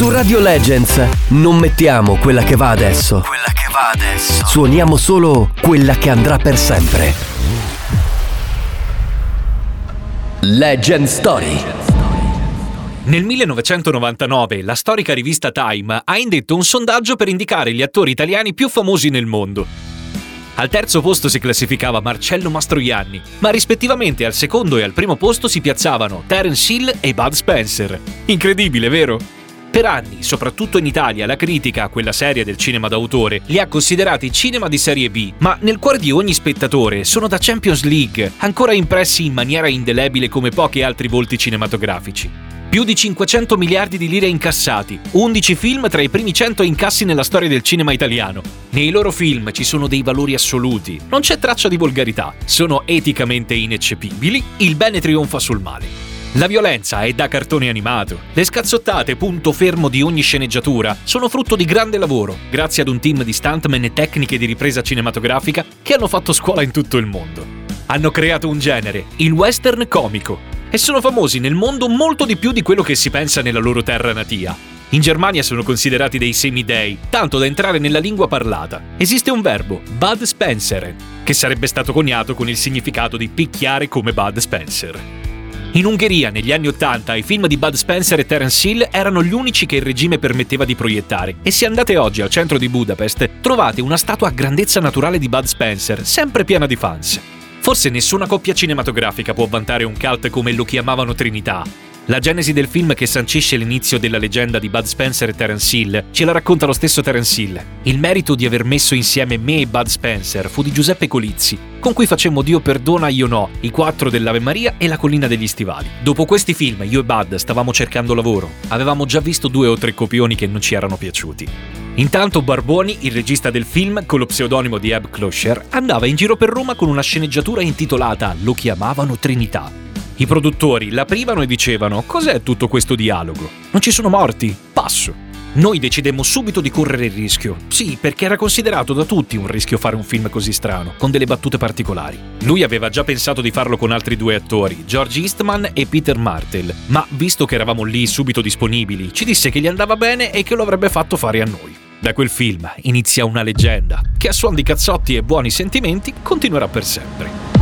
Su Radio Legends non mettiamo quella che va adesso. Suoniamo solo quella che andrà per sempre. Legend Story. Nel 1999 la storica rivista Time ha indetto un sondaggio per indicare gli attori italiani più famosi nel mondo. Al terzo posto si classificava Marcello Mastroianni, ma rispettivamente al secondo e al primo posto si piazzavano Terence Hill e Bud Spencer. Incredibile, vero? Per anni, soprattutto in Italia, la critica, quella seria del cinema d'autore, li ha considerati cinema di serie B, ma nel cuore di ogni spettatore sono da Champions League, ancora impressi in maniera indelebile come pochi altri volti cinematografici. Più di 500 miliardi di lire incassati, 11 film tra i primi 100 incassi nella storia del cinema italiano. Nei loro film ci sono dei valori assoluti, non c'è traccia di volgarità, sono eticamente ineccepibili, il bene trionfa sul male. La violenza è da cartone animato. Le scazzottate, punto fermo di ogni sceneggiatura, sono frutto di grande lavoro, grazie ad un team di stuntman e tecniche di ripresa cinematografica che hanno fatto scuola in tutto il mondo. Hanno creato un genere, il western comico, e sono famosi nel mondo molto di più di quello che si pensa nella loro terra natia. In Germania sono considerati dei semidei, tanto da entrare nella lingua parlata. Esiste un verbo, Bud Spencer, che sarebbe stato coniato con il significato di picchiare come Bud Spencer. In Ungheria, negli anni '80, i film di Bud Spencer e Terence Hill erano gli unici che il regime permetteva di proiettare, e se andate oggi al centro di Budapest, trovate una statua a grandezza naturale di Bud Spencer, sempre piena di fans. Forse nessuna coppia cinematografica può vantare un cult come Lo chiamavano Trinità. La genesi del film che sancisce l'inizio della leggenda di Bud Spencer e Terence Hill ce la racconta lo stesso Terence Hill. Il merito di aver messo insieme me e Bud Spencer fu di Giuseppe Colizzi, con cui facemmo Dio perdona, io no, I quattro dell'Ave Maria e La collina degli stivali. Dopo questi film, io e Bud stavamo cercando lavoro. Avevamo già visto 2 o 3 copioni che non ci erano piaciuti. Intanto Barboni, il regista del film, con lo pseudonimo di Eb Closher, andava in giro per Roma con una sceneggiatura intitolata Lo chiamavano Trinità. I produttori l'aprivano e dicevano: cos'è tutto questo dialogo? Non ci sono morti? Passo. Noi decidemmo subito di correre il rischio. Sì, perché era considerato da tutti un rischio fare un film così strano, con delle battute particolari. Lui aveva già pensato di farlo con altri 2 attori, George Eastman e Peter Martell, ma visto che eravamo lì subito disponibili, ci disse che gli andava bene e che lo avrebbe fatto fare a noi. Da quel film inizia una leggenda che a suon di cazzotti e buoni sentimenti continuerà per sempre.